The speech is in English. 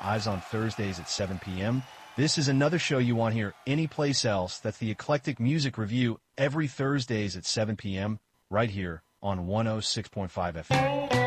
Eyes on Thursdays at 7 p.m. This is another show you won't hear anyplace else. That's the Eclectic Music Review every Thursdays at 7 p.m. right here on 106.5 FM.